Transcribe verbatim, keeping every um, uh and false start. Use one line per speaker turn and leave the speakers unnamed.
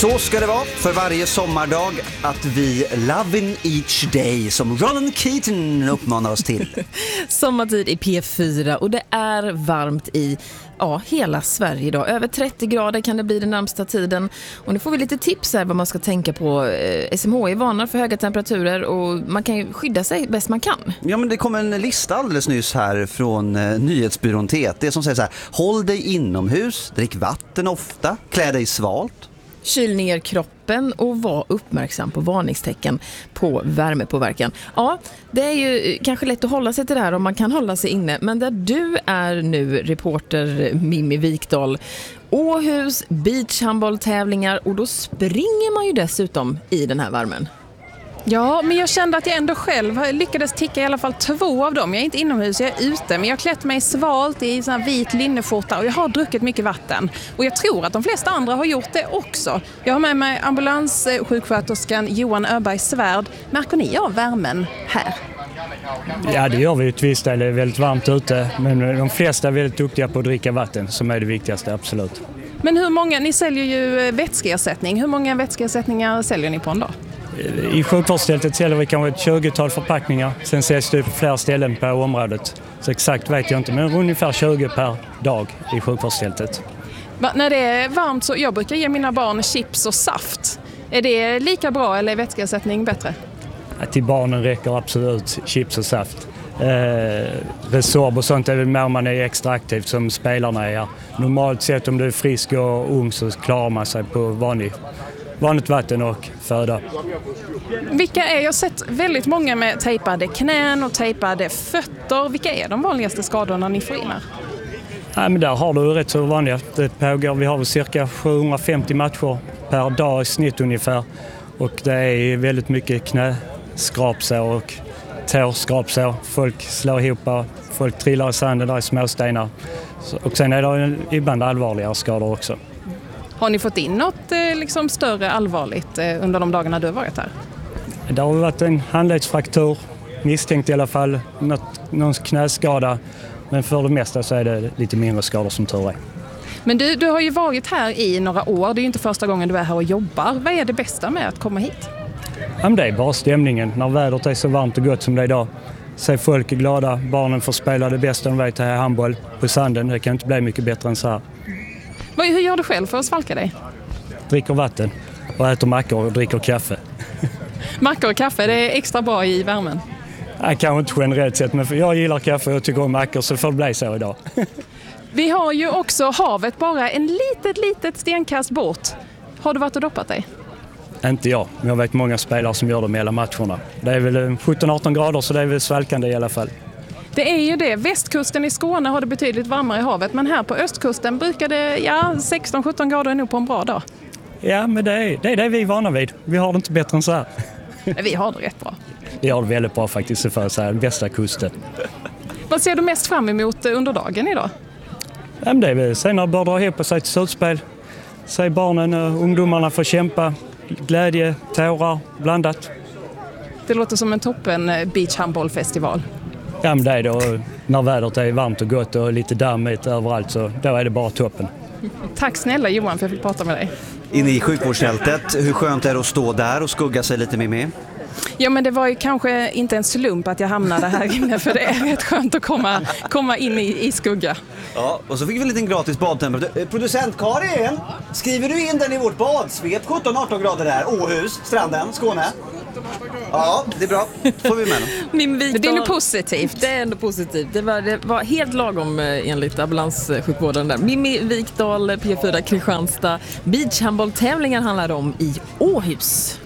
Så ska det vara för varje sommardag, att vi love in each day, som Ronan Keaton uppmanar oss till.
Sommartid i P fyra och det är varmt i ja, hela Sverige idag. Över trettio grader kan det bli den närmsta tiden. Och nu får vi lite tips här vad man ska tänka på. S M H I varnar för höga temperaturer och man kan ju skydda sig bäst man kan.
Ja, men det kom en lista alldeles nyss här från eh, nyhetsbyrån T T som säger så här: håll dig inomhus, drick vatten ofta, klä dig svalt.
Kyl ner kroppen och var uppmärksam på varningstecken på värmepåverkan. Ja, det är ju kanske lätt att hålla sig till det här om man kan hålla sig inne. Men där du är nu, reporter Mimmi Wikdahl, Åhus beachhandbolltävlingar, och då springer man ju dessutom i den här värmen.
Ja, men jag kände att jag ändå själv lyckades ticka i alla fall två av dem. Jag är inte inomhus, jag är ute, men jag har klätt mig svalt i sån här vit linneskjorta och jag har druckit mycket vatten. Och jag tror att de flesta andra har gjort det också. Jag har med mig ambulanssjuksköterskan Johan Öberg Svärd. Märker ni av värmen här?
Ja, det gör vi ju till viss del. Det är väldigt varmt ute, men de flesta är väldigt duktiga på att dricka vatten, som är det viktigaste, absolut.
Men hur många, ni säljer ju vätskeersättning. Hur många vätskeersättningar säljer ni på en dag?
I sjukvårdstältet säljer vi kanske ett tjugotal förpackningar. Sen säljs det på flera ställen på området. Så exakt vet jag inte, men ungefär tjugo per dag i sjukvårdstältet.
Va, när det är varmt så jag brukar ge mina barn chips och saft. Är det lika bra eller är vätskeersättning bättre?
Ja, till barnen räcker absolut chips och saft. Eh, Resorb och sånt är väl mer man är extra aktiv som spelarna är. Normalt sett om du är frisk och ung så klarar man sig på vanlig vanligt vatten och föda.
Vilka är, jag har sett väldigt många med tejpade knän och tejpade fötter. Vilka är de vanligaste skadorna ni får in här?
Ja, men där har du rätt så vanliga. Det pågår, vi har väl cirka sjuhundrafemtio matcher per dag i snitt ungefär. Och det är väldigt mycket knäskrapsår och tårskrapsår. Folk slår ihop, folk trillar i sanden, där är småstenar. Och sen är det ibland allvarligare skador också.
Har ni fått in något eh, liksom större allvarligt eh, under de dagarna du har varit här?
Det har varit en handledsfraktur, misstänkt i alla fall, något, någon knäskada. Men för det mesta så är det lite mindre skador som tur är.
Men du, du har ju varit här i några år, det är ju inte första gången du är här och jobbar. Vad är det bästa med att komma hit?
Ja, det är bara stämningen, när vädret är så varmt och gott som det är idag. Så är folk glada, barnen får spela det bästa de vet här i handboll på sanden. Det kan inte bli mycket bättre än så här.
Hur gör du själv för att svalka dig?
Dricker vatten och äter mackor och dricker kaffe.
Mackor och kaffe, det är extra bra i värmen?
Nej, kanske inte generellt sett, men jag gillar kaffe och tycker om mackor, så får det bli så idag.
Vi har ju också havet bara en litet, litet stenkast bort. Har du varit och doppat dig?
Inte jag, men jag vet många spelare som gör det med hela matcherna. Det är väl sjutton arton grader, så det är väl svalkande i alla fall.
Det är ju det. Västkusten i Skåne har det betydligt varmare i havet, men här på östkusten brukar det, ja, sexton sjutton grader är nog på en bra dag.
Ja, men det är, det är det vi är vana vid. Vi har det inte bättre än så här.
Men vi har det rätt bra.
Vi har det väldigt bra faktiskt, för så här, bästa kusten.
Vad ser du mest fram emot under dagen idag?
Ja, men det är väl sen när det börjar dra ihop sig till slutspel. Se barnen och ungdomarna får kämpa. Glädje, tårar, blandat.
Det låter som en toppen beachhandbollfestival.
Ja, men det är då när vädret är varmt och gott och lite dammigt överallt, så då är det bara toppen.
Tack snälla Johan för att jag fick prata med dig.
Inne i sjukvårdsfältet, hur skönt är det att stå där och skugga sig lite med?
Ja, men det var ju kanske inte en slump att jag hamnade här inne, för det är rätt skönt att komma, komma in i, i skugga.
Ja, och så fick vi en liten gratis badtemperatur. Producent Karin, skriver du in den i vårt badsvep? sjutton arton grader där, Åhus, stranden, Skåne. Ja, det är bra. Får vi med dem.
Min Wikdahl,
det är ändå positivt.
Det är ändå positivt. Det var, det var helt lagom enligt ambulanssjukvården där. Mimmi Wikdahl, P fyra Kristianstad. Beachhandbolltävlingar handlar om i Åhus.